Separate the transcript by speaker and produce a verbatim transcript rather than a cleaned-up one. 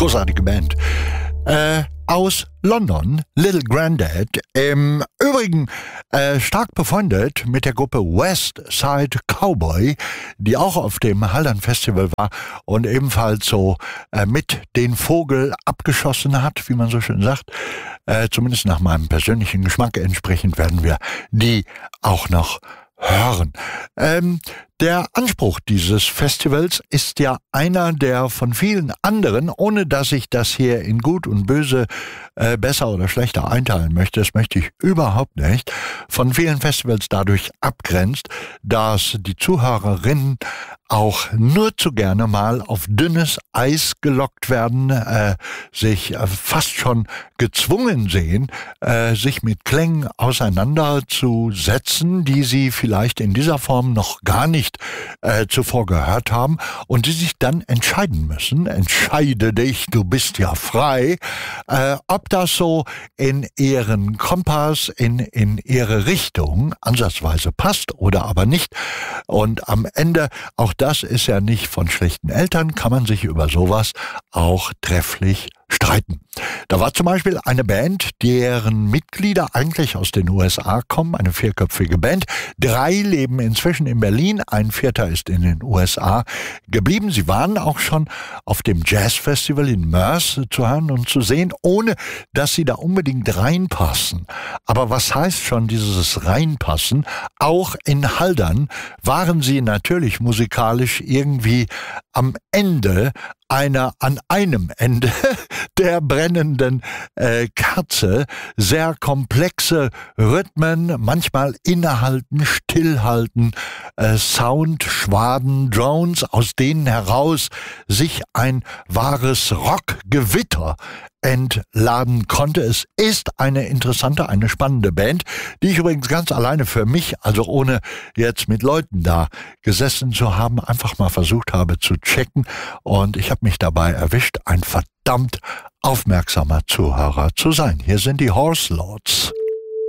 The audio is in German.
Speaker 1: großartige Band. Äh, aus London, Little Grandad, im Übrigen äh, stark befreundet mit der Gruppe West Side Cowboy, die auch auf dem Haldern Festival war und ebenfalls so äh, mit den Vogel abgeschossen hat, wie man so schön sagt. Äh, zumindest nach meinem persönlichen Geschmack entsprechend werden wir die auch noch hören. Ähm, der Anspruch dieses Festivals ist ja einer der von vielen anderen, ohne dass ich das hier in Gut und Böse äh, besser oder schlechter einteilen möchte, das möchte ich überhaupt nicht, von vielen Festivals dadurch abgrenzt, dass die Zuhörerinnen auch nur zu gerne mal auf dünnes Eis gelockt werden, äh, sich äh, fast schon gezwungen sehen, äh, sich mit Klängen auseinanderzusetzen, die sie vielleicht in dieser Form noch gar nicht äh, zuvor gehört haben und die sich dann entscheiden müssen, entscheide dich, du bist ja frei, äh, ob das so in ihren Kompass, in, in ihre Richtung ansatzweise passt oder aber nicht. Und am Ende, auch das ist ja nicht von schlechten Eltern, kann man sich über sowas auch trefflich streiten. Da war zum Beispiel eine Band, deren Mitglieder eigentlich aus den U S A kommen, eine vierköpfige Band. Drei leben inzwischen in Berlin, ein vierter ist in den U S A geblieben. Sie waren auch schon auf dem Jazzfestival in Mörs zu hören und zu sehen, ohne dass sie da unbedingt reinpassen. Aber was heißt schon dieses Reinpassen? Auch in Haldern waren sie natürlich musikalisch irgendwie am Ende einer, an einem Ende der brennenden äh, Kerze, sehr komplexe Rhythmen, manchmal innehalten, stillhalten, äh, Sound, Schwaden, Drones, aus denen heraus sich ein wahres Rockgewitter entladen konnte. Es ist eine interessante, eine spannende Band, die ich übrigens ganz alleine für mich, also ohne jetzt mit Leuten da gesessen zu haben, einfach mal versucht habe zu checken und ich habe mich dabei erwischt, ein verdammt aufmerksamer Zuhörer zu sein. Hier sind die Horse Lords.